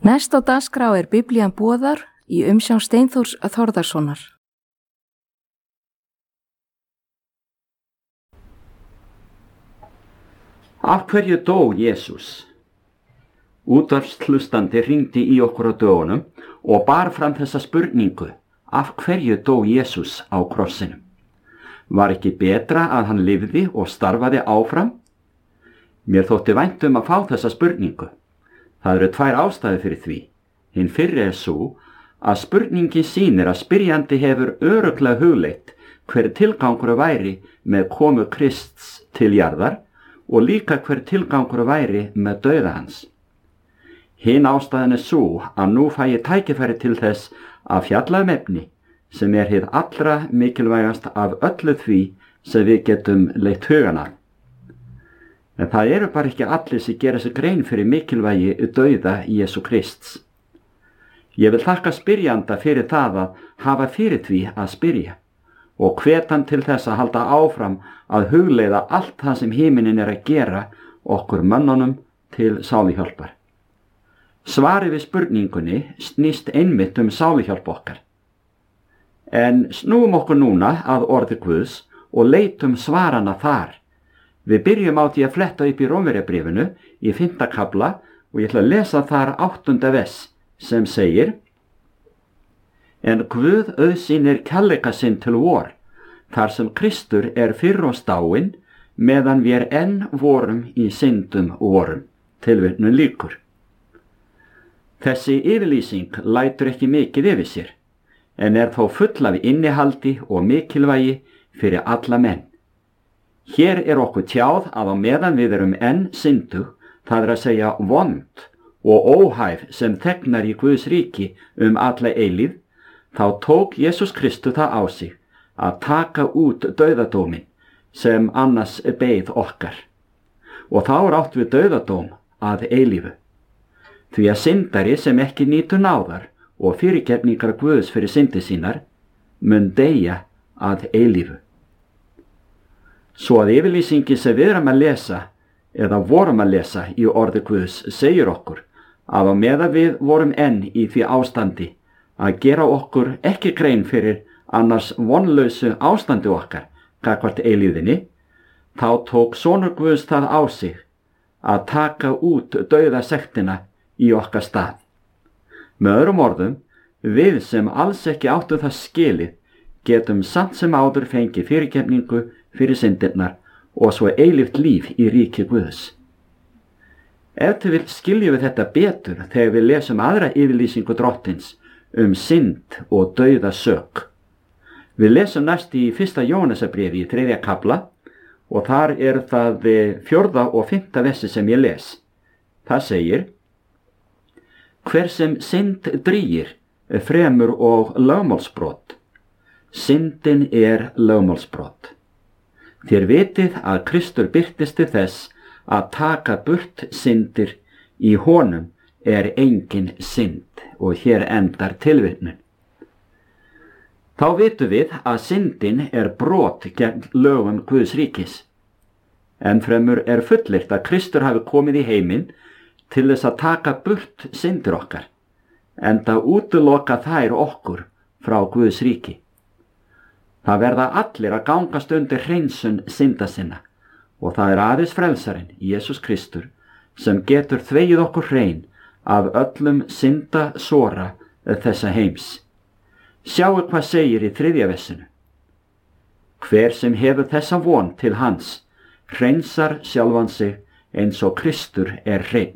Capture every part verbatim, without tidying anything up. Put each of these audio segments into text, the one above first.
Næst á dagskrá er Biblían boðar í umsjón Steinþórs Þórðarsonar. Af hverju dó Jesús? Útvarpshlustandi hringdi í okkur á dögunum og bar fram þessa spurningu: af hverju dó Jesús á krossinum? Var ekki betra að hann lifði og starfaði áfram? Mér þótti vænt um að fá þessa spurningu. Það eru tvær ástæður fyrir því. Hinn fyrri er sú að spurningin sýnir að spyrjandi hefur örugglega hugleitt hver tilgangur væri með komu Krists til jarðar og líka hver tilgangur væri með dauða hans. Hinn ástæðan er sú að nú fæ ég tækifæri til þess að fjalla um efni sem er hið allra mikilvægast af öllu því sem við getum leitt hugan að. En það eru bara ekki allir sem gera sig grein fyrir mikilvægi dauða Jesú Krists. Ég vil þakka spyrjanda fyrir það að hafa fyrir því að spyrja og hvet hann til þess að halda áfram að hugleiða allt það sem himinin er að gera okkur mönnunum til sáluhjálpar. Svarið við spurningunni snýst einmitt um sáluhjálp okkar. En snúum okkur núna að orði Guðs og leitum svarana þar. Við byrjum á því að fletta upp í Rómverjabréfinu í fimmta kafla og ég ætla að lesa þar áttunda vers sem segir: En Guð auðsýnir kærleika sinn til vor, þar sem Kristur er fyrr og stáinn, meðan við enn vorum í syndum vorum. Tilvitnun lýkur. Þessi yfirlýsing lætur ekki mikið yfir sér, en er þó full af innihaldi og mikilvægi fyrir alla menn. Hér er okkur tjáð að á meðan við erum enn syndug, það er að segja vond og óhæf sem þegnar í Guðs ríki um alla eilíð, þá tók Jesús Kristus það á sig að taka út dauðadóminn sem annars beið okkar. Og þá er átt við dauðadóm að eilífu. Því að syndari sem ekki nýtur náðar og fyrirgefningar Guðs fyrir syndi sínar mun deyja að eilífu. Svo að yfirlýsingin sem við erum að lesa eða vorum að lesa í orði Guðs segir okkur að á meðan við vorum enn í því ástandi að gera okkur ekki grein fyrir annars vonlausu ástandi okkar gagnvart eilíðinni, þá tók sonur Guðs það á sig að taka út dauðasektina í okkar stað. Með öðrum orðum, við sem alls ekki áttum það skilið getum samt sem áður fengið fyrirgefningu fyrir syndirnar og svo eilíft líf í ríki Guðs. Ef þið vil skiljum við þetta betur þegar við lesum aðra yfirlýsingu drottins um synd og dauða sök. Við lesum næst í fyrsta Jóhannesarbréfi í þriðja kafla og þar er það fjórða og fimmta versi sem ég les. Það segir: Hver sem synd drýgir fremur og lögmálsbrot. Syndin er lögmálsbrot. Þér vitið að Kristur birtist til þess að taka burt syndir, í honum er engin synd. Og hér endar tilvitnun. Þá vitum við að syndin er brot gegn lögum Guðs ríkis. Ennfremur er fullyrt að Kristur hafi komið í heiminn til þess að taka burt syndir okkar, enda útiloka þær okkur frá Guðs ríki. Það verða allir að gangast undir hreinsun synda sinna og það er aðeins frelsarinn, Jesús Kristur, sem getur þvegið okkur hrein af öllum synda sora þessa heims. Sjáu hvað segir í þriðja versinu. Hver sem hefur þessa von til hans, hreinsar sjálfan sig eins og Kristur er hreinn.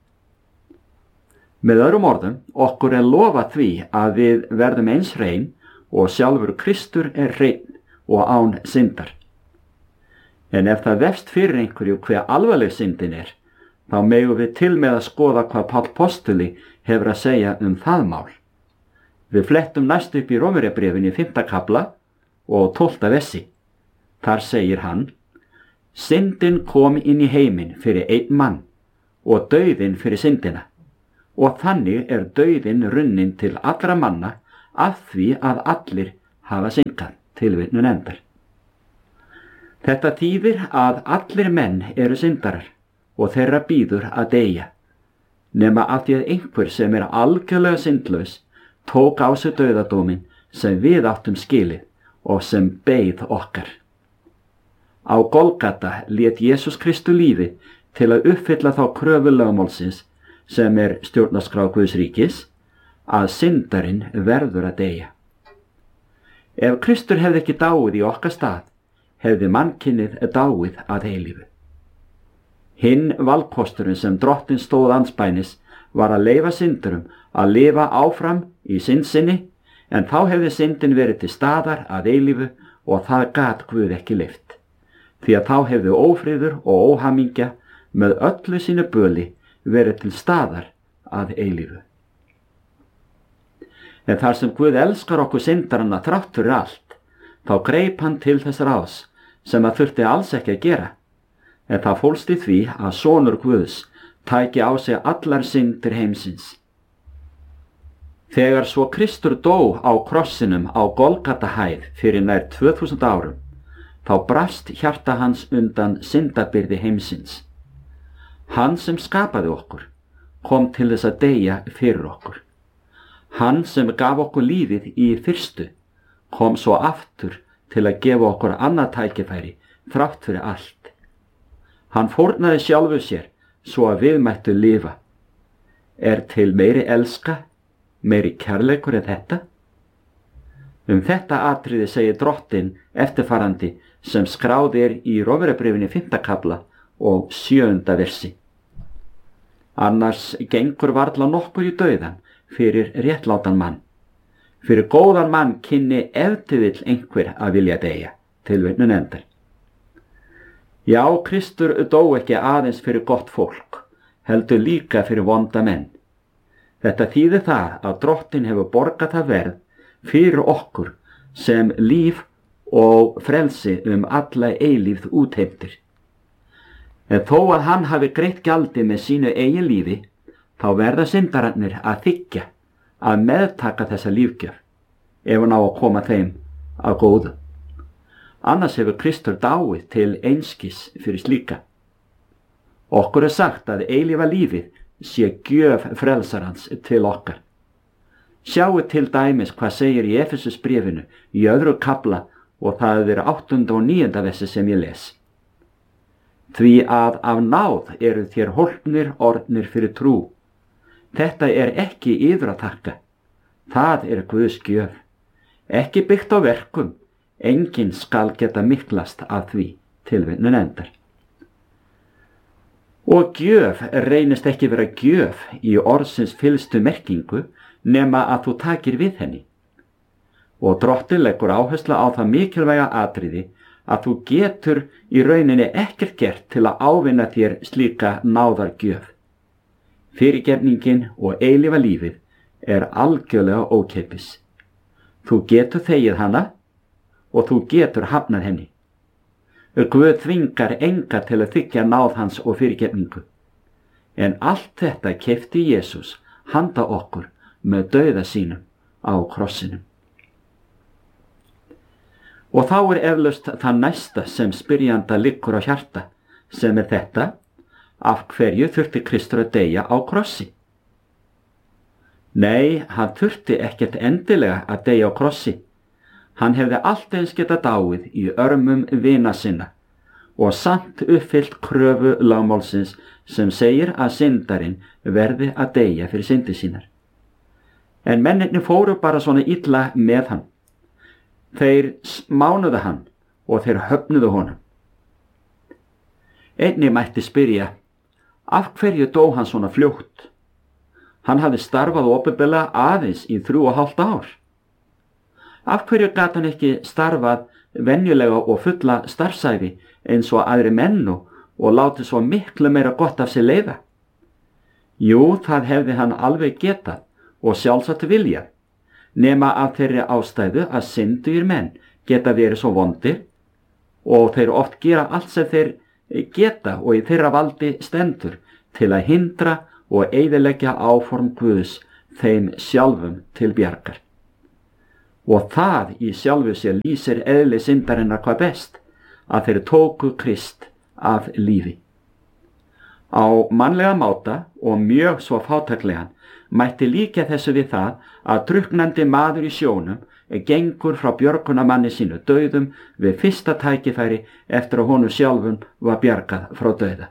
Með öðrum orðum, okkur er lofað því að við verðum eins hrein og sjálfur Kristur er hreinn og án syndar. En ef það vefst fyrir einhverju hve alvarleg syndin er, þá megum við til með að skoða hvað Páll postuli hefur að segja um það mál. Við flettum næst upp í Rómverjabréfinu í fimmta kafla og tólfta versi. Þar segir hann: Syndin kom inn í heiminn fyrir einn mann og dauðinn fyrir syndina, og þannig er dauðinn runnin til allra manna af því að allir hafa syndað. Tilvitnun endar. Þetta þýðir að allir menn eru syndarar og þeirra bíður að deyja. nema af því að einhver sem er algjörlega syndlaus tók á sig dauðadóminn sem við áttum skilið og sem beið okkar. Á Golgata lét Jesús Kristu lífi til að uppfylla þá kröfu lögmálsins sem er stjórnarskrá Guðs ríkis, að syndarinn verður að deyja. Ef Kristur hefði ekki dáið í okkar stað, hefði mannkynnið dáið að eilífu. Hinn valkosturinn sem Drottinn stóð andspænis var að leyfa syndurum að lifa áfram í synd sinni, en þá hefði syndin verið til staðar að eilífu og það gat Guð ekki leyft, því að þá hefði ófriður og óhamingja með öllu sínu böli verið til staðar að eilífu. En þar sem Guð elskar okkur syndarana þrátt fyrir allt, þá greip hann til þess ráðs sem að þurfti alls ekki að gera, en það fólst í því að sonur Guðs tæki á sig allar syndir heimsins. Þegar svo Kristur dó á krossinum á Golgatahæð fyrir nær tvö þúsund árum, þá brast hjarta hans undan syndabyrði heimsins. Hann sem skapaði okkur kom til þess að deyja fyrir okkur. Hann sem gaf okkur lífið í fyrstu kom svo aftur til að gefa okkur annað tækifæri þrátt fyrir allt. Hann fórnaði sjálfu sér svo að við mættu lifa. Er til meiri elska, meiri kærleikur en þetta? Um þetta atriði segir Drottinn eftirfarandi sem skráð er í Rómverjabréfinu fimmta kafla og sjöunda versi. Annars gengur varla nokkur í dauðan fyrir réttlátan mann. Fyrir góðan mann kynni ef til vill einhver að vilja deyja, tilvitnun endar. Já, Kristur dó ekki aðeins fyrir gott fólk, heldur líka fyrir vonda menn. Þetta þýðir það að Drottinn hefur borgað það verð fyrir okkur sem líf og frelsi um alla eilífð útheimtir. En þó að hann hafi greitt gjaldið með sínu eigin lífi, þá verða syndararnir að þiggja, að meðtaka þessa lífgjöf, ef hann á að koma þeim að góðu. Annars hefur Kristur dáið til einskis fyrir slíka. Okkur er sagt að eilífa lífið sé gjöf frelsarans til okkar. Sjáu til dæmis hvað segir í Efesusbréfinu í öðru kafla og það er áttunda og níunda versi sem ég les. Því að af náð eru þér hólpnir orðnir fyrir trú. Þetta er ekki yður að þakka. Það er Guðs gjöf. Ekki byggt á verkum. Enginn skal geta miklast að því, tilvitnun endar. Og gjöf reynist ekki vera gjöf í orðsins fyllstu merkingu nema að þú takir við henni. Og Drottinn leggur áherslu á það mikilvæga atriði að þú getur í rauninni ekkert gert til að ávinna þér slíka náðargjöf. Fyrirgefningin og eilífa lífið er algjörlega ókeypis. Þú getur þegið hana og þú getur hafnað henni. Guð þvingar enga til að þiggja náð hans og fyrirgefningu. En allt þetta keypti Jesús handa okkur með dauða sínum á krossinum. Og þá er eflaust það næsta sem spyrjanda liggur á hjarta, sem er þetta: af hverju þurfti Kristur að deyja á krossi? Nei, hann þurfti ekkert endilega að deyja á krossi. Hann hefði allt eins geta dáið í örmum vina sinna og samt uppfyllt kröfu lögmálsins sem segir að syndarinn verði að deyja fyrir syndir sínar. En mennirnir fóru bara svona illa með hann. Þeir mánuðu hann og þeir höfnuðu honum. Einnig mætti spyrja, af hverju dó hann svona fljótt? Hann hafði starfað opinberlega aðeins í þrjú og hálft ár. Af hverju gat hann ekki starfað venjulega og fulla starfsævi eins og aðri menn og látið svo miklu meira gott af sér leiða? Jú, það hefði hann alveg getað og sjálfsagt viljað, nema af þeirri ástæðu að syndugir menn geta verið svo vondir og þeir oft gera allt sem þeir geta og í þeirra valdi stendur til að hindra og eyðileggja áform Guðs þeim sjálfum til bjargar. Og það í sjálfu sér lýsir eðli syndarinnar hvað best, að þeir tóku Krist af lífi. Á mannlega máta og mjög svo fátæklegan mætti líka þessu við það að drukknandi maður í sjónum gengur frá björgunarmanni sínu dauðum við fyrsta tækifæri eftir að honum sjálfum var bjargað frá dauða.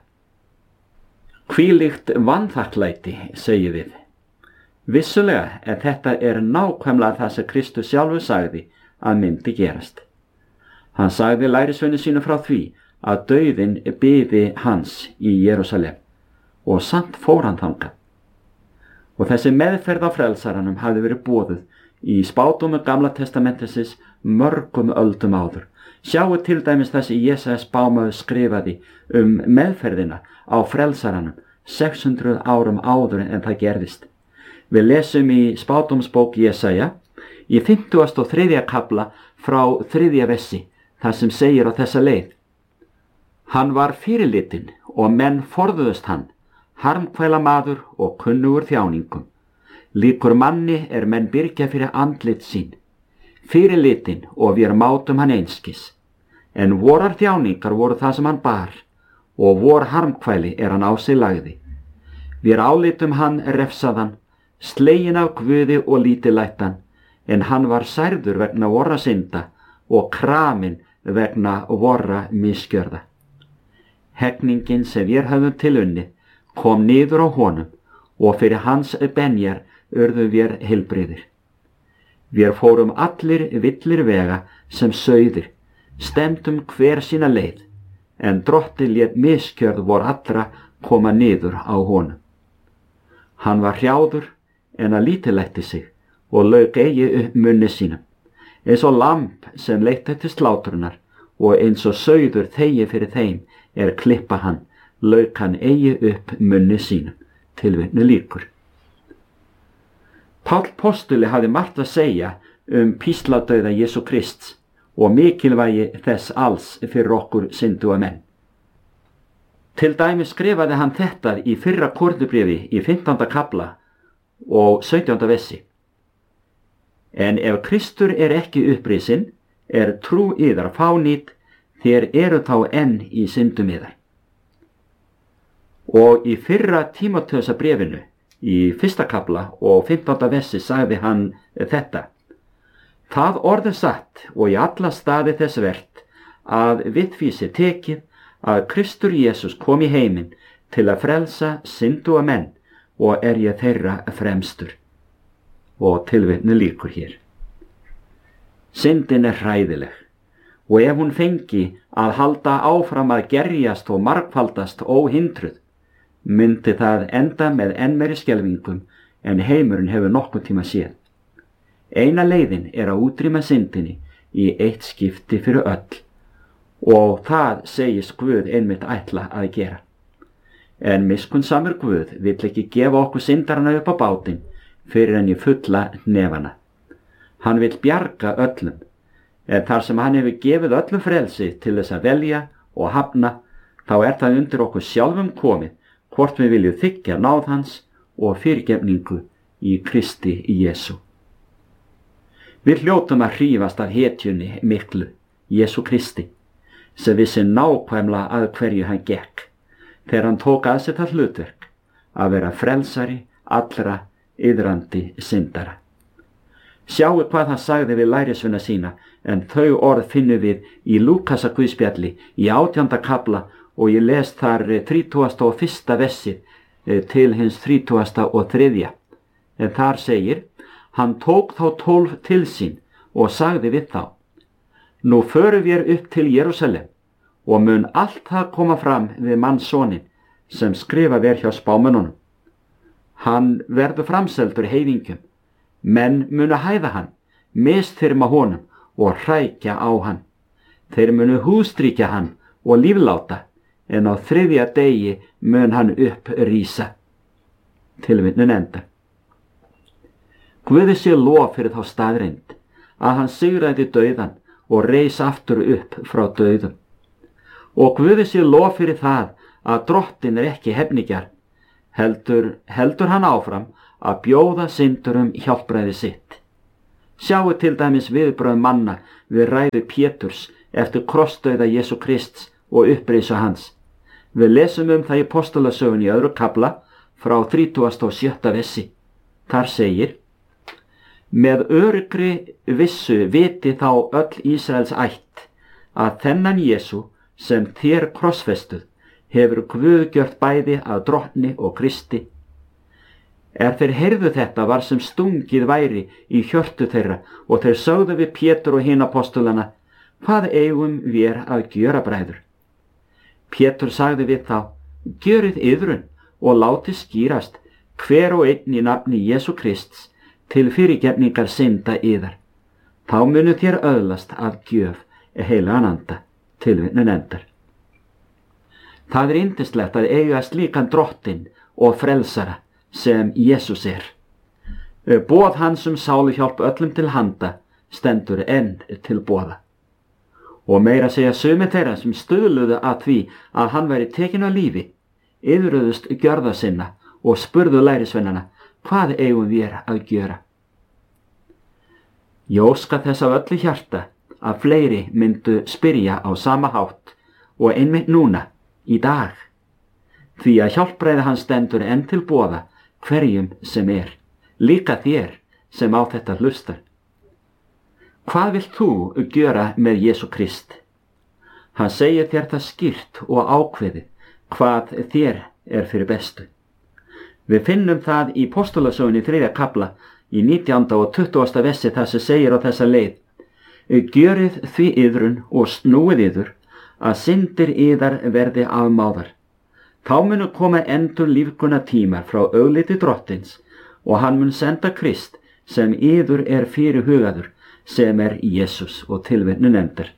Hvílíkt vanþakklæti, segjum við. Vissulega en þetta er nákvæmlega það sem Kristus sjálfur sagði að myndi gerast. Hann sagði lærisveini sínu frá því að dauðinn biði hans í Jerúsalem og samt fór hann þangað. Og þessi meðferð á frelsaranum hafði verið boðuð í spádómum Gamla testamentisins mörgum öldum áður. Sjáu til dæmis þessi Jesaja spámaður skrifaði um meðferðina á frelsaranum sex hundruð árum áður en það gerðist. Við lesum í spádómsbók Jesaja í fimmtugasta og þriðja kafla frá þriðja vessi þar sem segir á þessa leið: Hann var fyrirlitin og menn forðuðust hann, harmkvæla maður og kunnugur þjáningum. Líkur manni er menn byrgja fyrir andlit sín, fyrirlitin og vér mátum hann einskis. En vorar þjáningar voru það sem hann bar, og vor harmkvæli er hann á sig lagði. Vér álitum hann refsaðan, slegin af Guði og lítillættan, en hann var særður vegna vorra synda og kramin vegna vorra misgjörða. Hegningin sem vér höfum til unni kom niður á honum og fyrir hans benjar urðu vér heilbrigðir. Vér fórum allir villir vega sem sauðir, stefndum hver sína leið, en Drottinn lét misgjörð vor allra koma niður á honum. Hann var hrjáður en að lítillætti sig og lauk eigi upp munni sínum, eins og lamb sem leitt til slátrunar og eins og sauður þegi fyrir þeim er klippa hann, lauk hann eigi upp munni sínum. Tilvitnu lýkur. Páll postuli hafði margt að segja um písladauða Jesú Krists og mikilvægi þess alls fyrir okkur synduga menn. Til dæmis skrifaði hann þetta í fyrra Korintubréfi í fimmtánda kafla og sautjánda vessi. En ef Kristur er ekki upprisinn, er trú yðar fánýt, þér eru þá enn í syndum yðar. Og í fyrra Tímóteusar bréfinu, í fyrsta kafla og fimmtánda vessi sagði hann þetta: Það orð er satt og í alla staði þess vert að við því sé tekið að Kristur Jesús kom í heiminn til að frelsa synduga menn og er ég þeirra fremstur. Og tilvitnu lýkur hér. Syndin er hræðileg og ef hún fengi að halda áfram að gerjast og margfaldast óhindruð, myndi það enda með enn meiri skelfingum en heimurinn hefur nokkuð tíma séð. Eina leiðin er að útrýma syndinni í eitt skipti fyrir öll og það segist Guð einmitt ætla að gera. En miskunnsamur Guð vill ekki gefa okkur syndarana upp á bátinn fyrir en í fulla nefana. Hann vill bjarga öllum, en þar sem hann hefur gefið öllum frelsi til þess að velja og hafna, þá er það undir okkur sjálfum komið hvort við viljum þiggja náð hans og fyrirgefningu í Kristi Jesú. Við hljótum að hrífast af hetjunni miklu, Jesú Kristi, sem vissi nákvæmlega að hverju hann gekk, þegar hann tók að sér það hlutverk að vera frelsari allra iðrandi syndara. Sjáu hvað hann sagði við lærisveina sína, en þau orð finnum við í Lúkasar guðspjalli í átjánda kafla og ég les þar þrítugasta og fyrsta vessið til hins þrítugasta og þriðja. En þar segir: Hann tók þá tólf til sín og sagði við þá: Nú förum við upp til Jerúsalem og mun allt það koma fram við mannssonin sem skrifa ver hjá spámönnunum. Hann verður framseldur heiðingjum, menn munu hæða hann, misþyrma honum og hrækja á hann. Þeir munu hústríkja hann og lífláta, en á þriðja degi mun hann upp rísa. Tilvitnun enda. Guði sé lof fyrir þá staðreind að hann sigraði dauðan og reis aftur upp frá dauðum. Og Guði sé lof fyrir það að Drottinn er ekki hefnigjarn, heldur, heldur hann áfram að bjóða syndurum hjálpræði sitt. Sjáu til dæmis viðbrögð manna við ræðu Péturs eftir krossdauða Jesú Krists og upprisu hans. Við lesum um það í Postulasögunni í öðru kafla frá þrítugasta og sjötta versi. Þar segir: Með öruggri vissu viti þá öll Ísraels ætt að þennan Jesú sem þér krossfestuð hefur Guð gjört bæði að drottni og Kristi. Er þeir heyrðu þetta var sem stungið væri í hjörtu þeirra og þeir sögðu við Pétur og hina apostolana: Hvað eigum við að gjöra, bræður? Pétur sagði við þá: Gjörið iðrun og látið skýrast hver og einn í nafni Jesú Krists til fyrirgefningar synda yðar. Þá munu þér öðlast að gjöf heilagan anda. Tilvitnun endar. Það er yndislegt að eiga slíkan drottinn og frelsara sem Jesús er. Boð hans um sáluhjálp öllum til handa stendur enn til boða. Og meira segja sumir þeirra sem stuðluðu að því að hann væri tekinn á lífi, iðruðust gjörða sinna og spurðu lærisveinana: Hvað eigum við að gjöra? Ég óska þess af öllu hjarta að fleiri myndu spyrja á sama hátt og einmitt núna, í dag, því að hjálpræði hans stendur enn til boða hverjum sem er, líka þér sem á þetta hlustar. Hvað vilt þú gjöra með Jesú Krist? Hann segir þér það skýrt og ákveðið hvað þér er fyrir bestu. Við finnum það í Postulasögunni þriðja kafla í nítjánda og tuttugasta versi þar sem segir á þessa leið: Gjörið því iðrun og snúið yður að syndir yðar verði afmáðar. Þá munu koma endur lífguna tímar frá augliti drottins og hann mun senda Krist sem yður er fyrir hugaður, sem er Jesús. Og tilvitnun endar.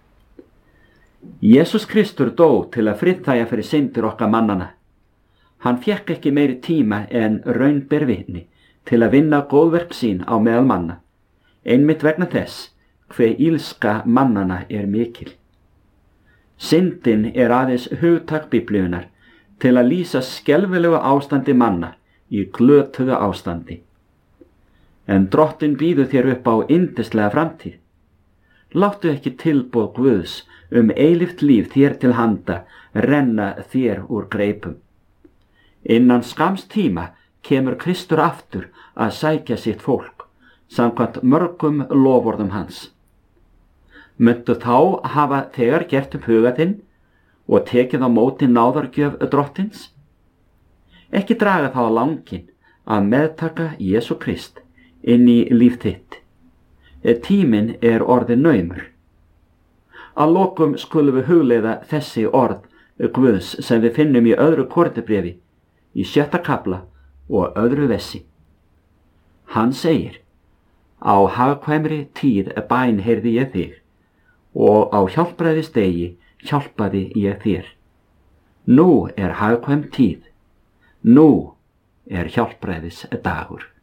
Jesús Kristur dó til að friðþægja fyrir syndir okkar mannana. Hann fékk ekki meiri tíma en raun ber vitni til að vinna góðverk sín á meðal manna, einmitt vegna þess hve ílska mannana er mikil. Syndin er aðeins hugtak Biblíunnar til að lýsa skelfilegu ástandi manna í glötuðu ástandi. En drottinn býður þér upp á yndislega framtíð. Láttu ekki tilboð Guðs um eilíft líf þér til handa renna þér úr greipum. Innan skams tíma kemur Kristur aftur að sækja sitt fólk, samkvæmt mörgum loforðum hans. Muntu þá hafa þegar gert upp huga þinn og tekið á móti náðargjöf drottins? Ekki draga þá á langinn að meðtaka Jesú Krist inn í líf þitt. Tíminn er orðið naumur. Að lokum skulum við hugleiða þessi orð Guðs sem við finnum í öðru Korinthubréfi, í sjötta kafla og öðru versi. Hann segir: Á hagkvæmri tíð bæn heyrði ég þig, og á hjálpræðisdegi hjálpaði ég þér. Nú er hagkvæm tíð, nú er hjálpræðis dagur.